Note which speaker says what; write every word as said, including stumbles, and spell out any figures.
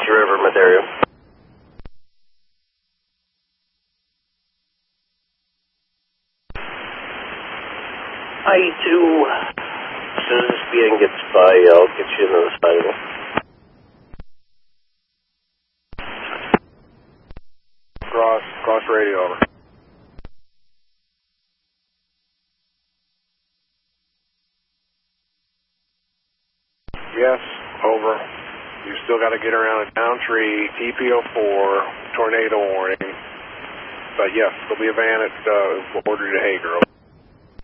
Speaker 1: Dixie River, Materio. I two. As soon as this B N gets by, I'll get you into the side of it.
Speaker 2: Cross, cross radio, over. Yes, over. You still got to get around a down tree, T P O four, tornado warning. But yes, there'll be a van at uh, border to Hager.